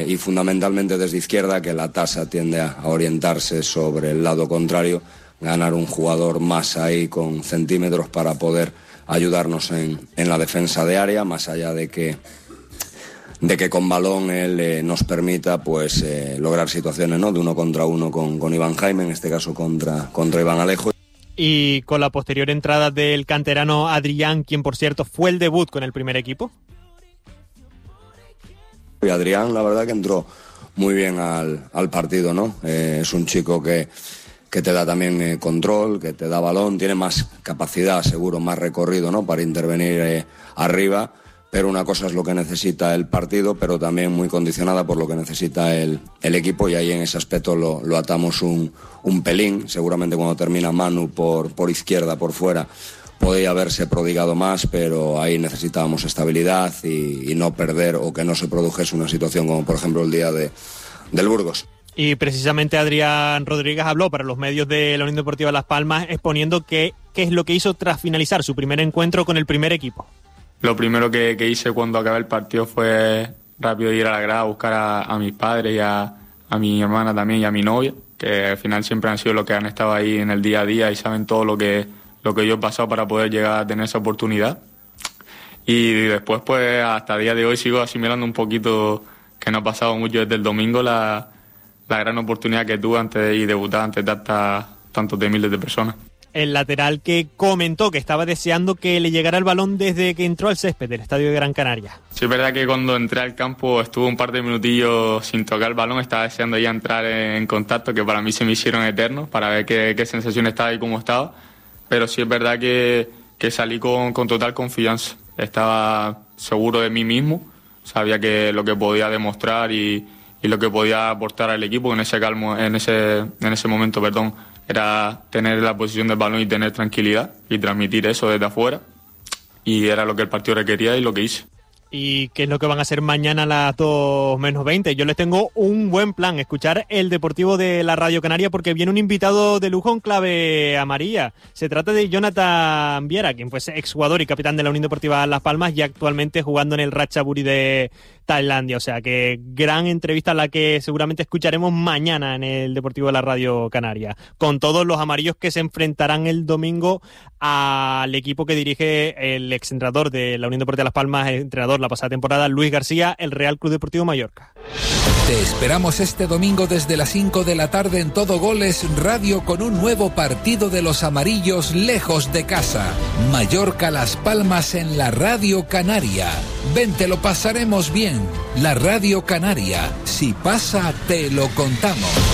y fundamentalmente desde izquierda, que la tasa tiende a orientarse sobre el lado contrario, ganar un jugador más ahí con centímetros para poder ayudarnos en la defensa de área, más allá de que con balón él nos permita pues lograr situaciones, ¿no?, de 1 contra 1 con Iván Jaime, en este caso contra Iván Alejo. Y con la posterior entrada del canterano Adrián, quien por cierto fue el debut con el primer equipo. Y Adrián, la verdad que entró muy bien al partido, ¿no? Es un chico que te da también control, que te da balón, tiene más capacidad, seguro, más recorrido, ¿no?, para intervenir arriba, pero una cosa es lo que necesita el partido, pero también muy condicionada por lo que necesita el equipo, y ahí en ese aspecto lo atamos un pelín. Seguramente cuando termina Manu por izquierda, por fuera, podía haberse prodigado más, pero ahí necesitábamos estabilidad y no perder, o que no se produjese una situación como por ejemplo el día del Burgos. Y precisamente Adrián Rodríguez habló para los medios de la Unión Deportiva Las Palmas, exponiendo qué es lo que hizo tras finalizar su primer encuentro con el primer equipo. Lo primero que hice cuando acabé el partido fue rápido ir a la grada a buscar a mis padres y a mi hermana también y a mi novia, que al final siempre han sido los que han estado ahí en el día a día y saben todo lo que yo he pasado para poder llegar a tener esa oportunidad. Y después, pues hasta el día de hoy sigo asimilando un poquito que no ha pasado mucho desde el domingo, la gran oportunidad que tuve antes de debutar ante tantos de miles de personas. El lateral que comentó que estaba deseando que le llegara el balón desde que entró al césped del estadio de Gran Canaria. Sí, es verdad que cuando entré al campo estuve un par de minutillos sin tocar el balón, estaba deseando ya entrar en contacto, que para mí se me hicieron eternos, para ver qué sensación estaba y cómo estaba, pero sí es verdad que salí con total confianza, estaba seguro de mí mismo, sabía que lo que podía demostrar y lo que podía aportar al equipo en ese momento, era tener la posición del balón y tener tranquilidad y transmitir eso desde afuera, y era lo que el partido requería y lo que hice. ¿Y qué es lo que van a hacer mañana a las 2:20? Yo les tengo un buen plan, escuchar el Deportivo de la Radio Canaria, porque viene un invitado de lujo en clave amarilla. Se trata de Jonathan Viera, quien fue exjugador y capitán de la Unión Deportiva Las Palmas y actualmente jugando en el Ratchaburi de Tailandia. O sea que gran entrevista la que seguramente escucharemos mañana en el Deportivo de la Radio Canaria, con todos los amarillos que se enfrentarán el domingo al equipo que dirige el exentrenador de la Unión Deportiva Las Palmas, entrenador la pasada temporada, Luis García, el Real Club Deportivo Mallorca. Te esperamos este domingo desde las 5 de la tarde en Todo Goles Radio, con un nuevo partido de los amarillos lejos de casa. Mallorca Las Palmas en la Radio Canaria. Ven, te lo pasaremos bien. La Radio Canaria. Si pasa, te lo contamos.